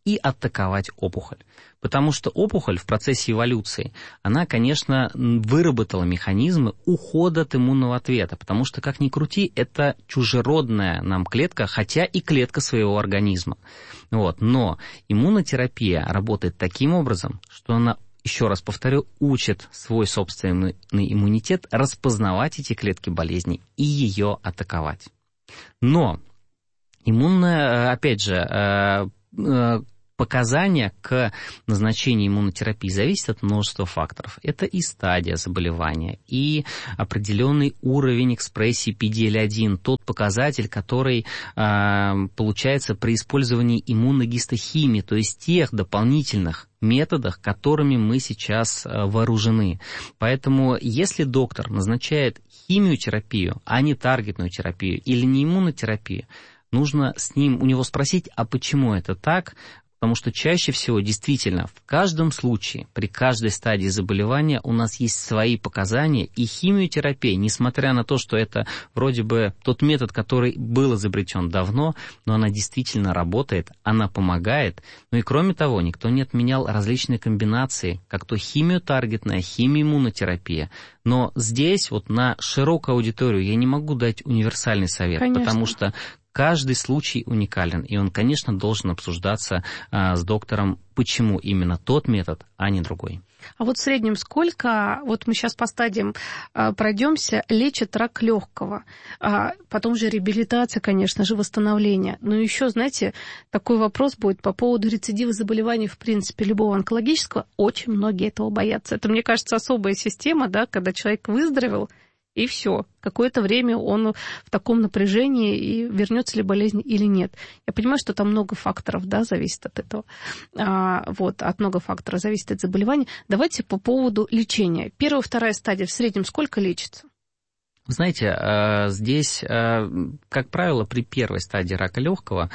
и атаковать опухоль. Потому что опухоль в процессе эволюции, она, конечно, выработала механизмы ухода от иммунного ответа, потому что, как ни крути, это чужеродная нам клетка, хотя и клетка своего организма. Вот. Но иммунотерапия работает таким образом, что она, еще раз повторю, учит свой собственный иммунитет распознавать эти клетки болезни и ее атаковать. Но иммунная, опять же, показания к назначению иммунотерапии зависят от множества факторов. Это и стадия заболевания, и определенный уровень экспрессии пи ди эл один, тот показатель, который э, получается при использовании иммуногистохимии, то есть тех дополнительных методах, которыми мы сейчас э, вооружены. Поэтому, если доктор назначает химиотерапию, а не таргетную терапию или не иммунотерапию, нужно с ним, у него спросить, а почему это так? Потому что чаще всего, действительно, в каждом случае, при каждой стадии заболевания у нас есть свои показания, и химиотерапия, несмотря на то, что это вроде бы тот метод, который был изобретен давно, но она действительно работает, она помогает. Ну и кроме того, никто не отменял различные комбинации, как то химиотаргетная, химиоиммунотерапия. Но здесь вот на широкую аудиторию я не могу дать универсальный совет, Конечно. Потому что каждый случай уникален, и он, конечно, должен обсуждаться а, с доктором, почему именно тот метод, а не другой. А вот в среднем сколько, вот мы сейчас по стадиям а, пройдемся, лечат рак легкого, а, потом же реабилитация, конечно же, восстановление. Но еще, знаете, такой вопрос будет по поводу рецидива заболеваний, в принципе, любого онкологического. Очень многие этого боятся. Это, мне кажется, особая система, да, когда человек выздоровел, и все. Какое-то время он в таком напряжении, и вернется ли болезнь или нет. Я понимаю, что там много факторов, да, зависит от этого. А, вот, от много факторов зависит от заболевания. Давайте по поводу лечения. Первая, вторая стадия в среднем сколько лечится? Вы знаете, здесь, как правило, при первой стадии рака легкого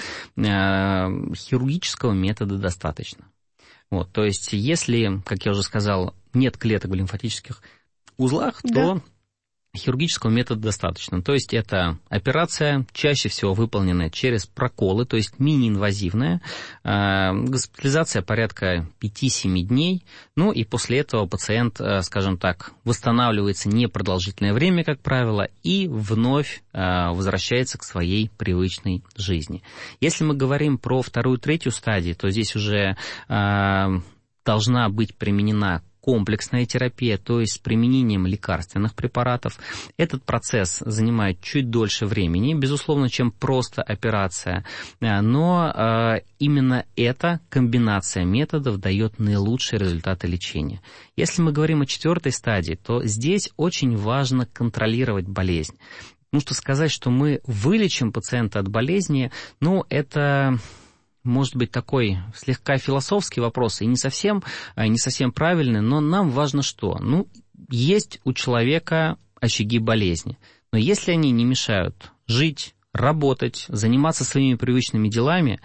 хирургического метода достаточно. Вот, то есть, если, как я уже сказал, нет клеток в лимфатических узлах, да. то хирургического метода достаточно. То есть это операция, чаще всего выполненная через проколы, то есть мини-инвазивная, госпитализация порядка пять-семь дней, ну и после этого пациент, скажем так, восстанавливается непродолжительное время, как правило, и вновь возвращается к своей привычной жизни. Если мы говорим про вторую, третью стадию, то здесь уже должна быть применена комплексная терапия, то есть с применением лекарственных препаратов. Этот процесс занимает чуть дольше времени, безусловно, чем просто операция, но именно эта комбинация методов дает наилучшие результаты лечения. Если мы говорим о четвертой стадии, то здесь очень важно контролировать болезнь. Потому что сказать, что мы вылечим пациента от болезни, ну, это... может быть, такой слегка философский вопрос и не совсем, не совсем правильный, но нам важно что? Ну, есть у человека очаги болезни, но если они не мешают жить, работать, заниматься своими привычными делами,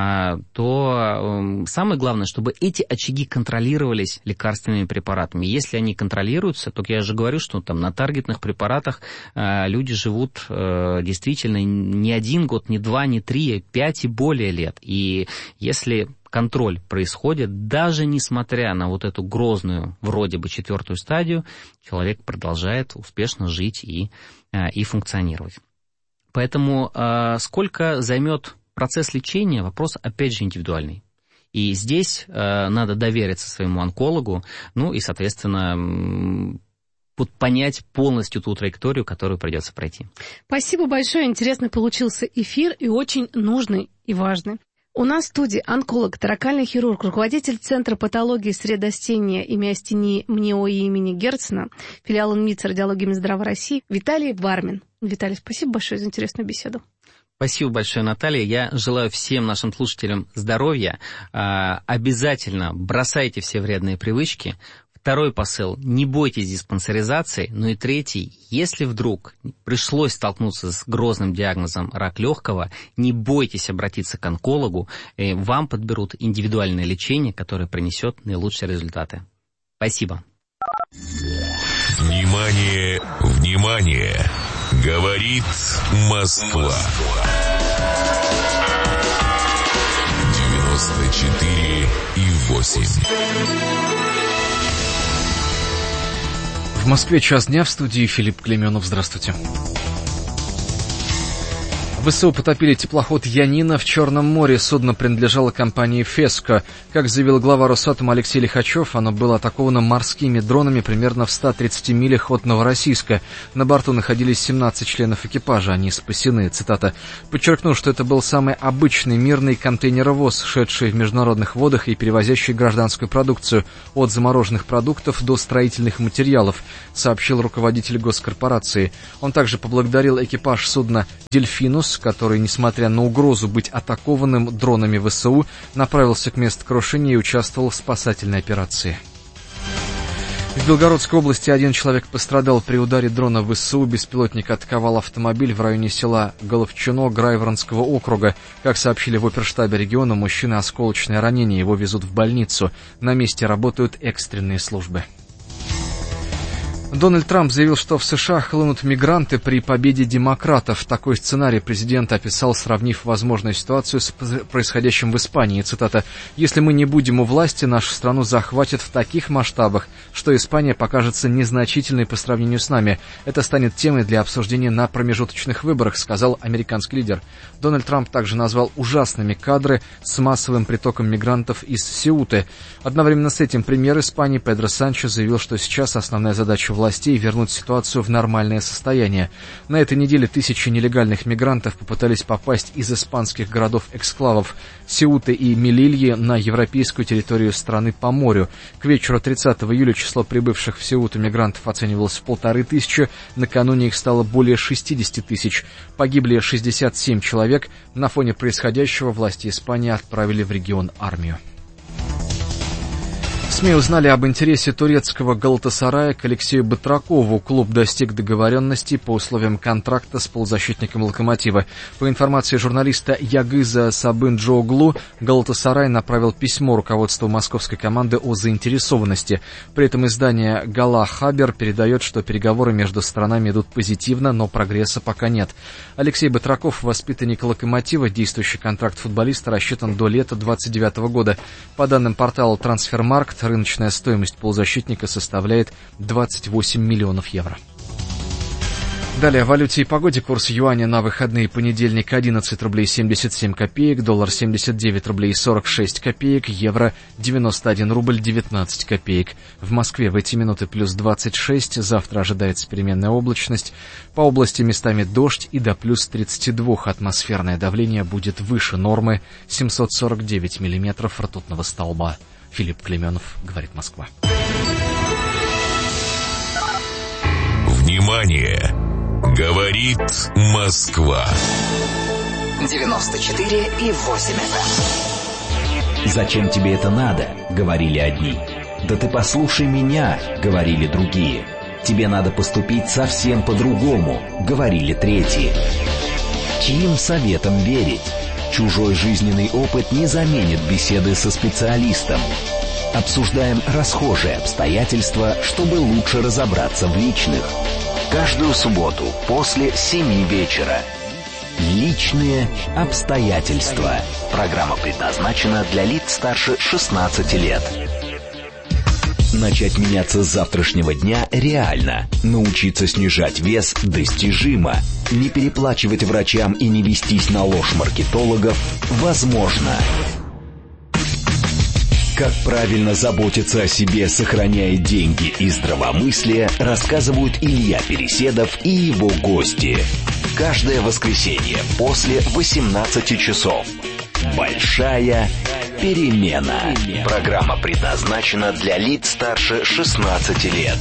то самое главное, чтобы эти очаги контролировались лекарственными препаратами. Если они контролируются, то я же говорю, что там на таргетных препаратах люди живут действительно не один год, не два, не три, пять и более лет. И если контроль происходит, даже несмотря на вот эту грозную, вроде бы, четвертую стадию, человек продолжает успешно жить и, и функционировать. Поэтому э, сколько займет процесс лечения, вопрос, опять же, индивидуальный. И здесь э, надо довериться своему онкологу, ну и, соответственно, вот понять полностью ту траекторию, которую придется пройти. Спасибо большое. Интересный получился эфир и очень нужный и важный. У нас в студии онколог, торакальный хирург, руководитель Центра патологии средостения и миостении МНИО имени Герцена, филиал МИЦ радиологии Минздрава России, Виталий Вармин. Виталий, спасибо большое за интересную беседу. Спасибо большое, Наталья. Я желаю всем нашим слушателям здоровья. Обязательно бросайте все вредные привычки. Второй посыл – не бойтесь диспансеризации. Ну и третий – если вдруг пришлось столкнуться с грозным диагнозом рак легкого, не бойтесь обратиться к онкологу, и вам подберут индивидуальное лечение, которое принесет наилучшие результаты. Спасибо. Внимание, внимание! Говорит Москва. девяносто четыре и восемь. В Москве час дня, в студии Филипп Клеменов. Здравствуйте. ВСУ потопили теплоход «Янина» в Черном море. Судно принадлежало компании «Феско». Как заявил глава Росатома Алексей Лихачев, оно было атаковано морскими дронами примерно в ста тридцати милях от Новороссийска. На борту находились семнадцать членов экипажа, они спасены. Цитата. «Подчеркну, что это был самый обычный мирный контейнеровоз, шедший в международных водах и перевозящий гражданскую продукцию, от замороженных продуктов до строительных материалов», сообщил руководитель госкорпорации. Он также поблагодарил экипаж судна «Дельфинус», который, несмотря на угрозу быть атакованным дронами ВСУ, направился к месту крушения и участвовал в спасательной операции. В Белгородской области один человек пострадал при ударе дрона ВСУ. Беспилотник атаковал автомобиль в районе села Головчино Грайворонского округа. Как сообщили в оперштабе региона, мужчины осколочное ранение, его везут в больницу. На месте работают экстренные службы. Дональд Трамп заявил, что в США хлынут мигранты при победе демократов. Такой сценарий президент описал, сравнив возможную ситуацию с происходящим в Испании. Цитата. «Если мы не будем у власти, нашу страну захватят в таких масштабах, что Испания покажется незначительной по сравнению с нами. Это станет темой для обсуждения на промежуточных выборах», сказал американский лидер. Дональд Трамп также назвал ужасными кадры с массовым притоком мигрантов из Сеуты. Одновременно с этим премьер Испании Педро Санчес заявил, что сейчас основная задача властей вернуть ситуацию в нормальное состояние. На этой неделе тысячи нелегальных мигрантов попытались попасть из испанских городов-эксклавов Сеуты и Мелильи на европейскую территорию страны по морю. К вечеру тридцатого июля число прибывших в Сеуту мигрантов оценивалось в полторы тысячи, накануне их стало более шестидесяти тысяч. Погибли шестьдесят семь человек. На фоне происходящего власти Испании отправили в регион армию. СМИ узнали об интересе турецкого Галатасарая к Алексею Батракову. Клуб достиг договоренности по условиям контракта с полузащитником «Локомотива». По информации журналиста Ягыза Сабынджоглу, Галатасарай направил письмо руководству московской команды о заинтересованности. При этом издание «Гала Хабер» передает, что переговоры между сторонами идут позитивно, но прогресса пока нет. Алексей Батраков, воспитанник «Локомотива», действующий контракт футболиста рассчитан до лета двадцать девятого года. По данным портала «Трансфермаркт», рыночная стоимость полузащитника составляет двадцать восемь миллионов евро. Далее о валюте и погоде. Курс юаня на выходные: понедельник одиннадцать рублей семьдесят семь копеек, доллар семьдесят девять рублей сорок шесть копеек, евро девяносто один рубль девятнадцать копеек. В Москве в эти минуты плюс двадцать шесть, завтра ожидается переменная облачность. По области местами дождь и до плюс тридцати двух. Атмосферное давление будет выше нормы семьсот сорок девять миллиметров ртутного столба. Филипп Клеменов, говорит Москва. Внимание! Говорит Москва. девяносто четыре и восемь эф эм. «Зачем тебе это надо?» — говорили одни. «Да ты послушай меня!» — говорили другие. «Тебе надо поступить совсем по-другому!» — говорили третьи. Чьим советам верить? Чужой жизненный опыт не заменит беседы со специалистом. Обсуждаем расхожие обстоятельства, чтобы лучше разобраться в личных. Каждую субботу после семи вечера. Личные обстоятельства. Программа предназначена для лиц старше шестнадцати лет. Начать меняться с завтрашнего дня реально. Научиться снижать вес достижимо. Не переплачивать врачам и не вестись на ложь маркетологов возможно. Как правильно заботиться о себе, сохраняя деньги и здравомыслие, рассказывают Илья Переседов и его гости. Каждое воскресенье после восемнадцати часов. Большая перемена. Программа предназначена для лиц старше шестнадцати лет.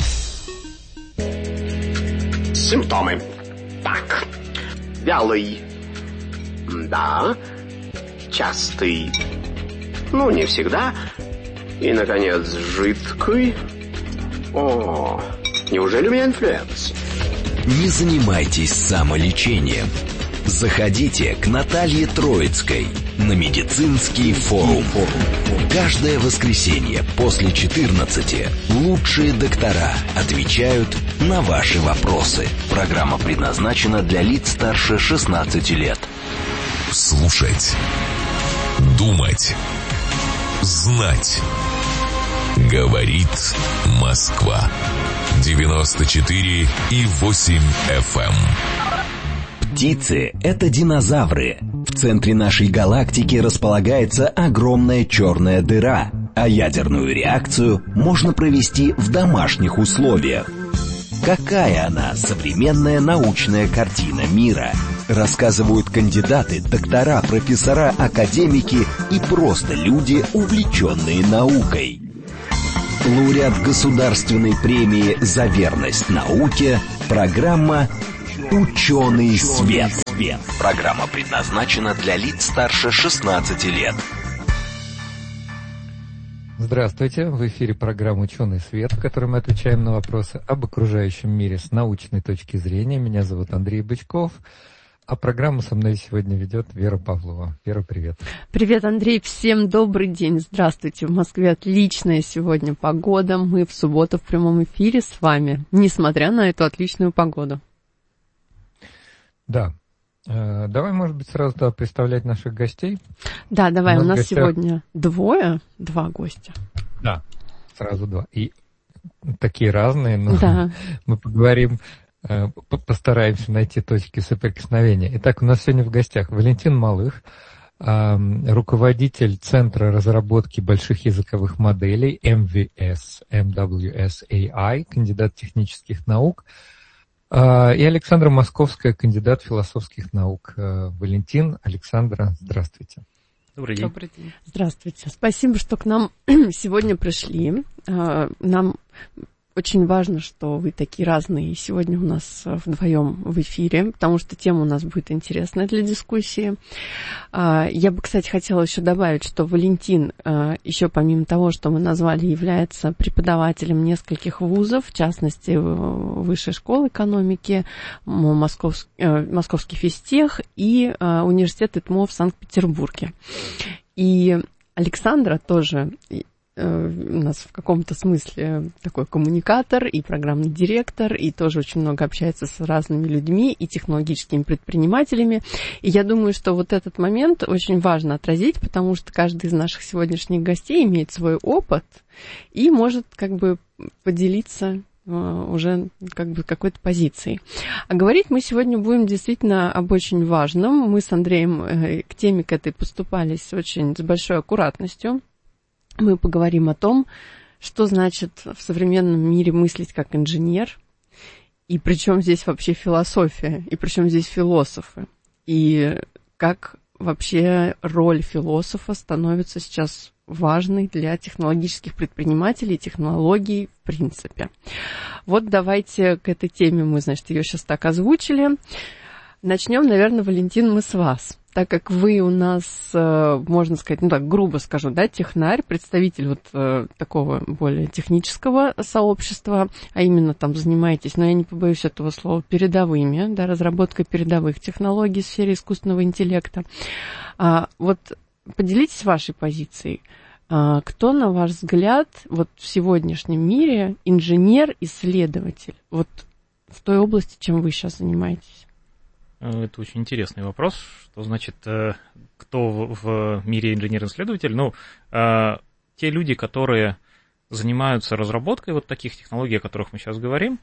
Симптомы. Так. Вялый. Да. Частый. Ну, не всегда. И, наконец, жидкий. О, неужели у меня инфлюенс? Не занимайтесь самолечением. Заходите к Наталье Троицкой на медицинский форум. Каждое воскресенье после четырнадцати лучшие доктора отвечают на ваши вопросы. Программа предназначена для лиц старше шестнадцати лет. Слушать Думать, знать. Говорит Москва. девяносто четыре и восемь эф эм. Птицы — это динозавры. В центре нашей галактики располагается огромная черная дыра, а ядерную реакцию можно провести в домашних условиях. Какая она, современная научная картина мира? Рассказывают кандидаты, доктора, профессора, академики и просто люди, увлеченные наукой. Лауреат Государственной премии «За верность науке» программа «Ученый свет». Программа предназначена для лиц старше шестнадцати лет. Здравствуйте, в эфире программа «Ученый свет», в которой мы отвечаем на вопросы об окружающем мире с научной точки зрения. Меня зовут Андрей Бычков, а программу со мной сегодня ведет Вера Павлова. Вера, привет. Привет, Андрей, всем добрый день, здравствуйте. В Москве отличная сегодня погода, мы в субботу в прямом эфире с вами, несмотря на эту отличную погоду. Да. Давай, может быть, сразу да, представлять наших гостей. Да, давай, у нас, у нас гостях... сегодня двое, два гостя. Да, сразу два. И такие разные, но да. мы поговорим, постараемся найти точки соприкосновения. Итак, у нас сегодня в гостях Валентин Малых, руководитель Центра разработки больших языковых моделей эм ви эс, эм дабл ю эс эй ай, кандидат технических наук, и Александра Московская, кандидат философских наук. Валентин, Александра, здравствуйте. Добрый день. Добрый день. Здравствуйте. Спасибо, что к нам сегодня пришли. Нам очень важно, что вы такие разные. И сегодня у нас вдвоем в эфире, потому что тема у нас будет интересная для дискуссии. Я бы, кстати, хотела еще добавить, что Валентин, еще помимо того, что мы назвали, является преподавателем нескольких вузов, в частности, Высшей школы экономики, Московский, Московский физтех и университет ИТМО в Санкт-Петербурге. И Александра тоже... у нас в каком-то смысле такой коммуникатор и программный директор, и тоже очень много общается с разными людьми и технологическими предпринимателями. И я думаю, что вот этот момент очень важно отразить, потому что каждый из наших сегодняшних гостей имеет свой опыт и может как бы поделиться уже как бы какой-то позицией. А говорить мы сегодня будем действительно об очень важном. Мы с Андреем к теме к этой поступались очень с большой аккуратностью. Мы поговорим о том, что значит в современном мире мыслить как инженер, и при чем здесь вообще философия, и при чем здесь философы, и как вообще роль философа становится сейчас важной для технологических предпринимателей, технологий в принципе. Вот давайте к этой теме, мы, значит, ее сейчас так озвучили. Начнем, наверное, Валентин, мы с вас. Так как вы у нас, можно сказать, ну так, грубо скажу, да, технарь, представитель вот такого более технического сообщества, а именно там занимаетесь, но я не побоюсь этого слова, передовыми, да, разработкой передовых технологий в сфере искусственного интеллекта. А, вот поделитесь вашей позицией. А, кто, на ваш взгляд, вот в сегодняшнем мире инженер-исследователь, вот в той области, чем вы сейчас занимаетесь? Это очень интересный вопрос. Что значит, кто в мире инженер-исследователь? Ну, те люди, которые занимаются разработкой вот таких технологий, о которых мы сейчас говорим,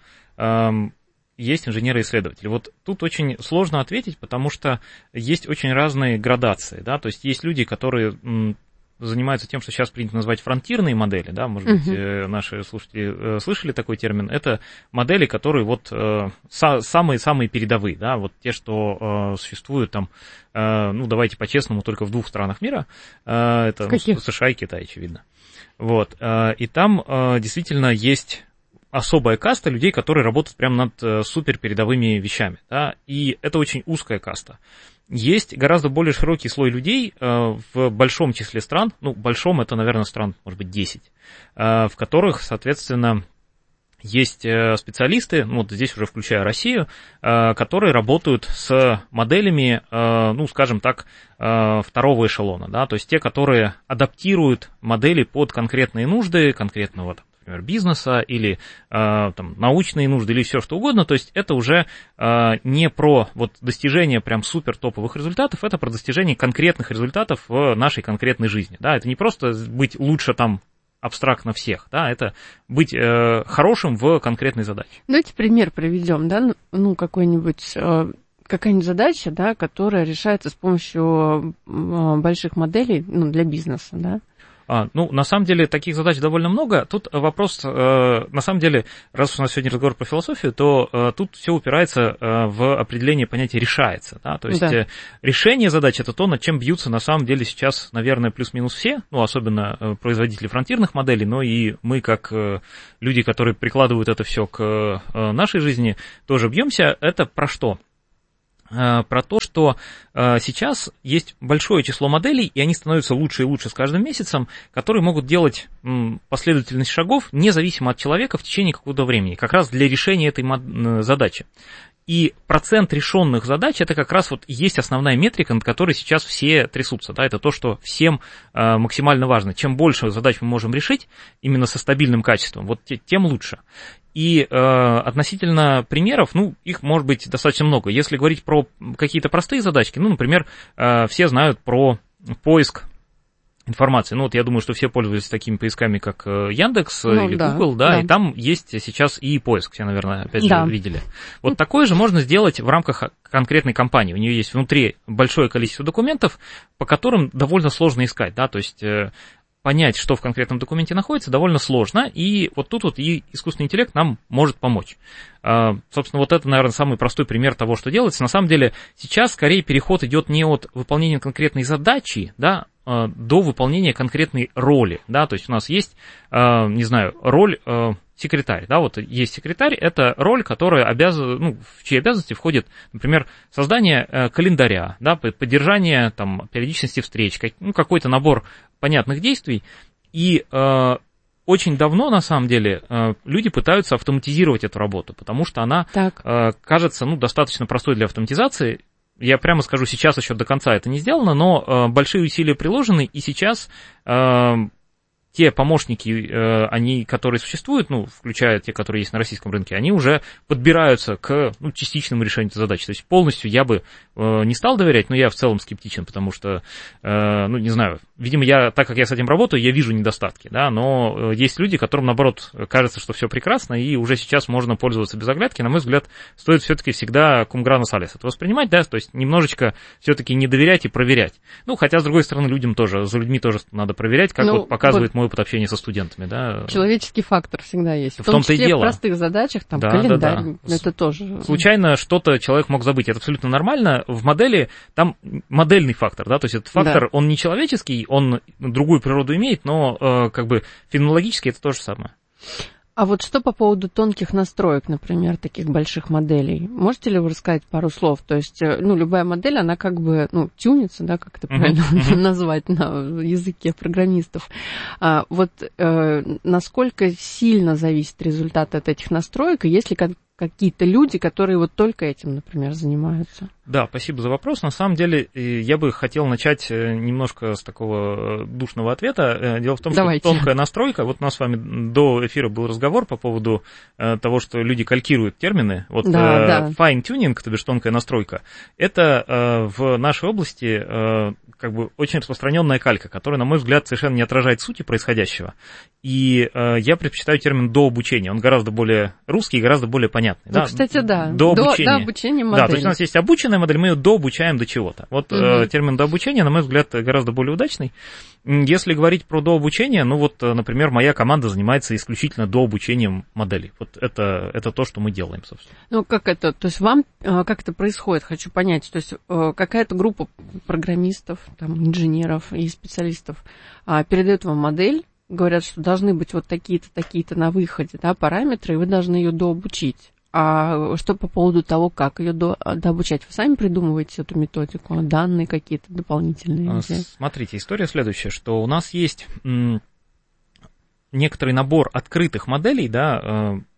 есть инженеры-исследователи. Вот тут очень сложно ответить, потому что есть очень разные градации, да, то есть есть люди, которые занимаются тем, что сейчас принято называть фронтирные модели, да, может быть, uh-huh. наши слушатели слышали такой термин, это модели, которые вот самые-самые передовые, да, вот те, что существуют там, ну, давайте по-честному, только в двух странах мира, это ну, США и Китай, очевидно. Вот, и там действительно есть особая каста людей, которые работают прямо над суперпередовыми вещами, да, и это очень узкая каста. Есть гораздо более широкий слой людей э, в большом числе стран, ну, большом это, наверное, стран, может быть, десять, э, в которых, соответственно, есть э, специалисты, ну, вот здесь уже включая Россию, э, которые работают с моделями, э, ну, скажем так, э, второго эшелона, да, то есть те, которые адаптируют модели под конкретные нужды конкретного, там, например, бизнеса или там, научные нужды, или все что угодно. То есть это уже не про вот, достижение прям супер топовых результатов, это про достижение конкретных результатов в нашей конкретной жизни. Да? Это не просто быть лучше там абстрактно всех, да, это быть э, хорошим в конкретной задаче. Давайте пример приведем, да, ну, какой-нибудь, э, какая-нибудь задача, да, которая решается с помощью э, больших моделей, ну, для бизнеса, да. А, ну, на самом деле, таких задач довольно много. Тут вопрос, э, на самом деле, раз у нас сегодня разговор про философию, то э, тут все упирается э, в определение понятия «решается». Да? То есть да. э, решение задач – это то, над чем бьются на самом деле сейчас, наверное, плюс-минус все, ну, особенно э, производители фронтирных моделей, но и мы, как э, люди, которые прикладывают это все к э, нашей жизни, тоже бьемся. Это про что? Про то, что сейчас есть большое число моделей, и они становятся лучше и лучше с каждым месяцем, которые могут делать последовательность шагов независимо от человека в течение какого-то времени, как раз для решения этой задачи. И процент решенных задач – это как раз вот есть основная метрика, над которой сейчас все трясутся. Да? Это то, что всем э, максимально важно. Чем больше задач мы можем решить именно со стабильным качеством, вот тем лучше. И э, относительно примеров, ну, их может быть достаточно много. Если говорить про какие-то простые задачки, ну, например, э, все знают про поиск информации. Ну, вот я думаю, что все пользуются такими поисками, как Яндекс ну, или да, Google, да, да, и там есть сейчас и поиск, все, наверное, опять да. же, видели. Вот такое же можно сделать в рамках конкретной компании. У нее есть внутри большое количество документов, по которым довольно сложно искать, да, то есть понять, что в конкретном документе находится, довольно сложно, и вот тут вот и искусственный интеллект нам может помочь. Собственно, вот это, наверное, самый простой пример того, что делается. На самом деле, сейчас скорее переход идет не от выполнения конкретной задачи, да, до выполнения конкретной роли, да, то есть у нас есть, не знаю, роль секретарь, да, вот есть секретарь, это роль, которая обязана, ну, в чьи обязанности входит, например, создание календаря, да, поддержание, там, периодичности встреч, ну, какой-то набор понятных действий, и э, очень давно, на самом деле, э, люди пытаются автоматизировать эту работу, потому что она э, кажется, ну, достаточно простой для автоматизации. Я прямо скажу, сейчас еще до конца это не сделано, но э, большие усилия приложены, и сейчас э, те помощники, э, они, которые существуют, ну, включая те, которые есть на российском рынке, они уже подбираются к ну, частичному решению этой задачи. То есть полностью я бы э, не стал доверять, но я в целом скептичен, потому что, э, ну, не знаю, видимо, я, так как я с этим работаю, я вижу недостатки, да, но э, есть люди, которым, наоборот, кажется, что все прекрасно, и уже сейчас можно пользоваться без оглядки. На мой взгляд, стоит все-таки всегда cum grano salis это воспринимать, да, то есть немножечко все-таки не доверять и проверять. Ну, хотя, с другой стороны, людям тоже, за людьми тоже надо проверять, как ну, вот показывает вот... мой опыт общения со студентами, да. Человеческий фактор всегда есть. В, в том том-то числе и дело. В простых задачах, там, да, календарь, да, да. это тоже... Случайно что-то человек мог забыть, это абсолютно нормально. В модели там модельный фактор, да, то есть этот фактор, да. он не человеческий, он другую природу имеет, но э, как бы феноменологически это то же самое. А вот что по поводу тонких настроек, например, таких больших моделей? Можете ли вы рассказать пару слов? То есть, ну, любая модель, она как бы, ну, тюнится, да, как это uh-huh, правильно uh-huh. назвать на языке программистов. А, вот э, насколько сильно зависит результат от этих настроек, и есть ли какие-то люди, которые вот только этим, например, занимаются? Да, спасибо за вопрос. На самом деле, я бы хотел начать немножко с такого душного ответа. Дело в том, Давайте. что тонкая настройка, вот у нас с вами до эфира был разговор по поводу того, что люди калькируют термины. Вот да, да. fine-tuning, то бишь тонкая настройка, это в нашей области как бы очень распространенная калька, которая, на мой взгляд, совершенно не отражает сути происходящего. И я предпочитаю термин дообучение. Он гораздо более русский и гораздо более понятный. Ну, да? Кстати, да. До, до обучения. До обучения модели. Да, то есть у нас есть обученная модель, мы ее дообучаем до чего-то. Вот угу. э, термин дообучения, на мой взгляд, гораздо более удачный. Если говорить про дообучение, ну вот, например, моя команда занимается исключительно дообучением моделей. Вот это, это то, что мы делаем, собственно. Ну, как это, то есть вам, как это происходит, хочу понять, то есть какая-то группа программистов, там, инженеров и специалистов передает вам модель, говорят, что должны быть вот такие-то, такие-то на выходе, да, параметры, и вы должны ее дообучить. А что по поводу того, как ее до, дообучать? Вы сами придумываете эту методику? Данные какие-то дополнительные? Смотрите, история следующая, что у нас есть м, некоторый набор открытых моделей, да,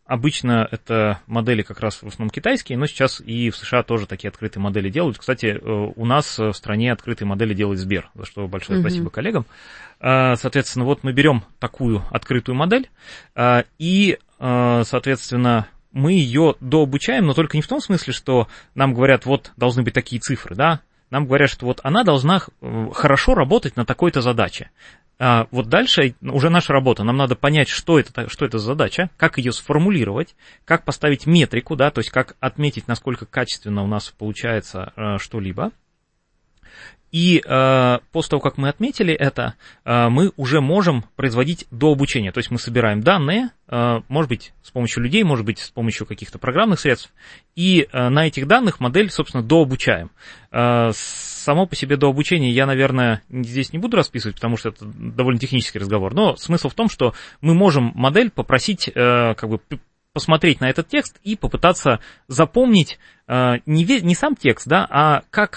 обычно это модели как раз в основном китайские, но сейчас и в США тоже такие открытые модели делают. Кстати, у нас в стране открытые модели делает Сбер, за что большое mm-hmm. спасибо коллегам. Соответственно, вот мы берем такую открытую модель и, соответственно, мы ее дообучаем, но только не в том смысле, что нам говорят, вот должны быть такие цифры, да, нам говорят, что вот она должна хорошо работать на такой-то задаче. А вот дальше уже наша работа, нам надо понять, что это, что это за задача, как ее сформулировать, как поставить метрику, да, то есть как отметить, насколько качественно у нас получается э, что-либо. И э, после того, как мы отметили это, э, мы уже можем производить дообучение. То есть мы собираем данные, э, может быть, с помощью людей, может быть, с помощью каких-то программных средств, и э, на этих данных модель, собственно, дообучаем. Э, само по себе дообучение я, наверное, здесь не буду расписывать, потому что это довольно технический разговор, но смысл в том, что мы можем модель попросить, э, как бы, посмотреть на этот текст и попытаться запомнить э, не, не сам текст, да, а как